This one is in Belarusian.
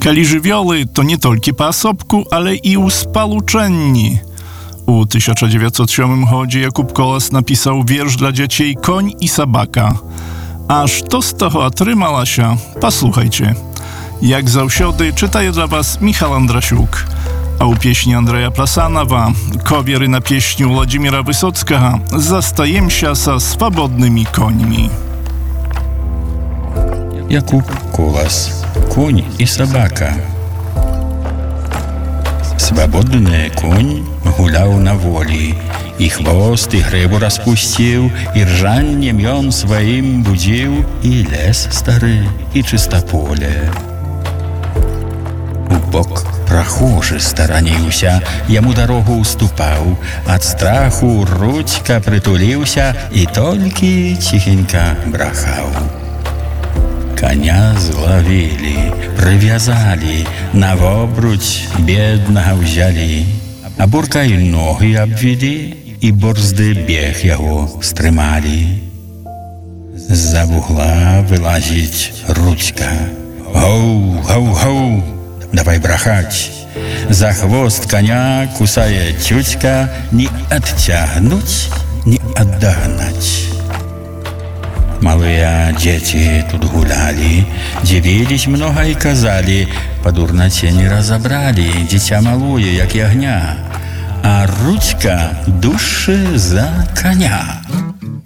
Kali żywioły to nie tylko paasobku, ale i u spaluczenni. U 1907 chodzie Jakub Kolas napisał wiersz dla dzieci Koń i Sabaka. Aż to z toho otrzymała się, posłuchajcie. Jak zawsiody czytaje dla was Michał Andrasiuk. A u pieśni Andrzeja Prasanowa, kowiery na pieśni Władimira Wysockiego, zastajem się sa swobodnymi końmi. Jakub Kolas. Конь и собака. Свободный конь гулял на воле, и хвост, и гриву распустил, и ржаньем он своим будил, и лес старый, и чистополе. Убок прохожий сторонился, ему дорогу уступал, от страху ручка притулился, и только тихенько брахал. Коня зловили, привязали, на обруч бедного взяли, а буркой ноги обвели, и борзды бег его стремали. За угла вылазит ручка. Гоу, гоу, гоу, давай брахать. За хвост коня кусает тютька, не оттягнуть, не отдогнать. Малые дети тут гуляли, дивились много и казали, по дурноте не разобрали, дитя малое, як ягня, а ручка дужче за коня.